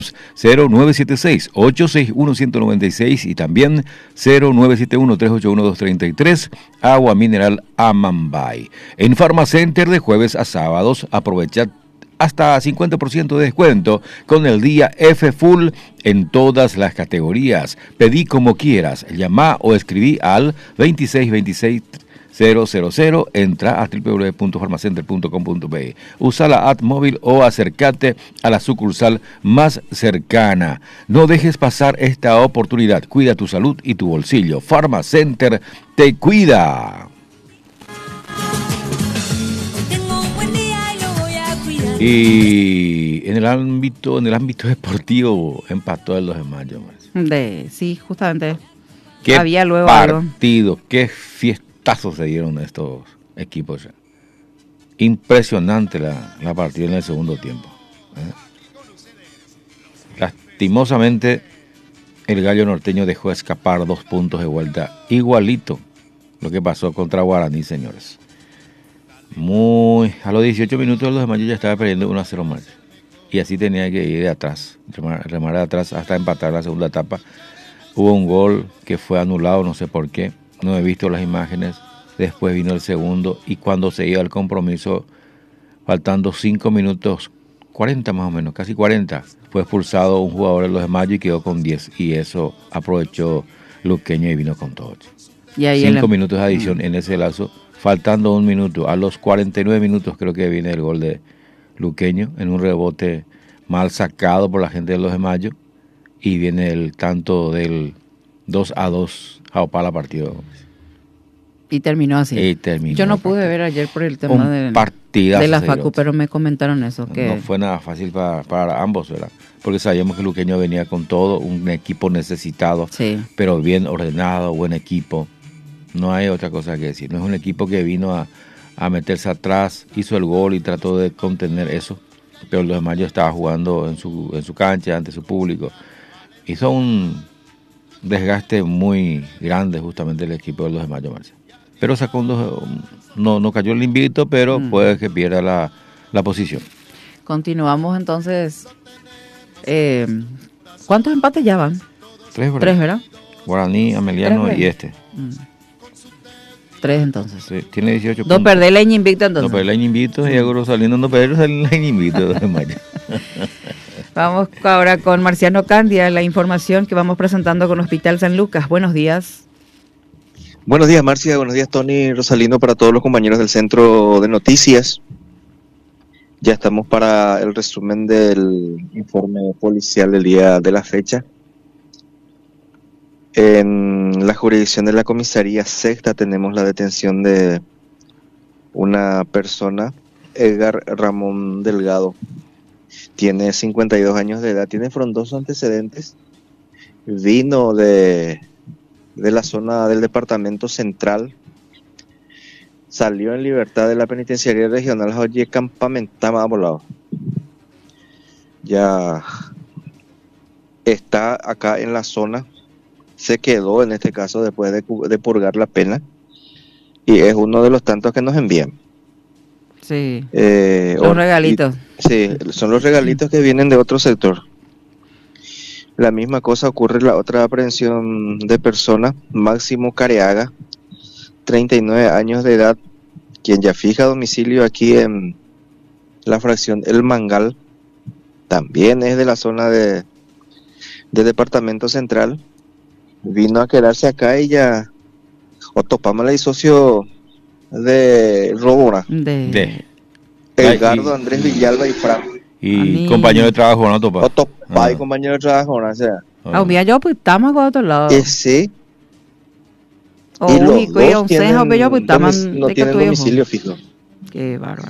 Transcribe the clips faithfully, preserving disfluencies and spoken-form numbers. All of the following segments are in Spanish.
cero nueve siete seis, ocho seis uno, uno nueve seis y también cero nueve siete uno, tres ocho uno, dos tres tres, agua mineral Amambay. En Pharmacenter de jueves a sábados aprovecha hasta cincuenta por ciento de descuento con el día F Full en todas las categorías. Pedí como quieras, llama o escribí al veintiséis veintiséis cero cero cero, entra a doble u doble u doble u punto farmacenter punto com punto be, usa la app móvil o acércate a la sucursal más cercana. No dejes pasar esta oportunidad, cuida tu salud y tu bolsillo. Pharmacenter te cuida. Y en el ámbito, en el ámbito deportivo empató el dos de mayo. De, sí, justamente. Qué había luego partido, algo. Qué fiestazos se dieron estos equipos. Impresionante la, la partida en el segundo tiempo. ¿eh? Lastimosamente, el Gallo Norteño dejó escapar dos puntos de vuelta, igualito lo que pasó contra Guaraní, señores. Muy a los dieciocho minutos el dos de mayo ya estaba perdiendo uno a cero más. Y así tenía que ir de atrás, remar, remar de atrás hasta empatar la segunda etapa. Hubo un gol que fue anulado, no sé por qué. No he visto las imágenes. Después vino el segundo y cuando se iba al compromiso, faltando cinco minutos, cuarenta más o menos, casi cuarenta, fue expulsado un jugador del dos de mayo y quedó con diez. Y eso aprovechó Luqueño y vino con todo. Y ahí cinco el... minutos de adición mm. en ese lazo. Faltando un minuto, a los cuarenta y nueve minutos creo que viene el gol de Luqueño, en un rebote mal sacado por la gente del dos de mayo, y viene el tanto del dos a dos a Opala partido. Y terminó así. Y terminó Yo no pude partido. ver ayer por el tema un de, de la Facu, pero me comentaron eso. Que no fue nada fácil para, para ambos, ¿verdad? Porque sabíamos que Luqueño venía con todo, un equipo necesitado, sí. pero bien ordenado, buen equipo. No hay otra cosa que decir. No es un equipo que vino a, a meterse atrás, hizo el gol y trató de contener eso. Pero el dos de mayo estaba jugando en su, en su cancha, ante su público. Hizo un desgaste muy grande justamente el equipo del dos de mayo, Marcia. Pero sacó un dos, no, no cayó el invicto, pero mm. puede que pierda la, la posición. Continuamos entonces. Eh, ¿Cuántos empates ya van? Tres, ¿verdad? Tres, ¿verdad? Guaraní, Ameliano y este. Mm. Tres entonces. Sí, tiene dieciocho puntos. No perder el año invicto entonces. No perder el año invicto y Aguro saliendo no perder el año invicto de mayo. Vamos ahora con Marciano Candia, la información que vamos presentando con Hospital San Lucas. Buenos días. Buenos días, Marcia. Buenos días, Tony, Rosalino, para todos los compañeros del Centro de Noticias. Ya estamos para el resumen del informe policial del día de la fecha. En la jurisdicción de la comisaría sexta tenemos la detención de una persona, Edgar Ramón Delgado. Tiene cincuenta y dos años de edad, tiene frondosos antecedentes. Vino de, de la zona del departamento central. Salió en libertad de la penitenciaría regional Joye Campamentama volado. Ya está acá en la zona. Se quedó en este caso después de, de purgar la pena y es uno de los tantos que nos envían. Sí, eh, los regalitos. Y, sí, son los regalitos que vienen de otro sector. La misma cosa ocurre en la otra aprehensión de persona, Máximo Careaga, treinta y nueve años de edad, quien ya fija domicilio aquí en la fracción El Mangal, también es de la zona de del departamento central. Vino a quedarse acá y ya Otopámala y socio de Robora. De, de. Edgardo, Andrés Villalba y Fran. Y Ani. compañero de trabajo, ¿no, Topa? Otopá ah. y compañero de trabajo, ¿no? O sea. Ah, mira, yo pues estamos con otro lado. Eh, sí. Oh, y los dos un tienen, sejo, yo, pues, domic- no tienen domicilio fijo. Qué bárbaro.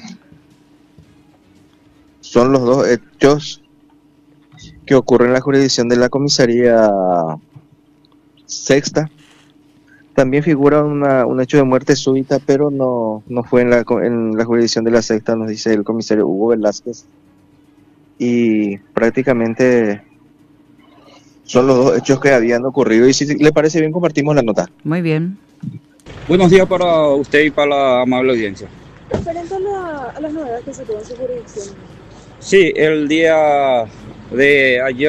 Son los dos hechos que ocurren en la jurisdicción de la comisaría sexta. También figura una, un hecho de muerte súbita, pero no, no fue en la, en la jurisdicción de la sexta, nos dice el comisario Hugo Velázquez. Y prácticamente son los dos hechos que habían ocurrido. Y si le parece bien, compartimos la nota. Muy bien. Buenos días para usted y para la amable audiencia. Referente a, la, a las novedades que se tuvo en su jurisdicción. Sí, el día de ayer.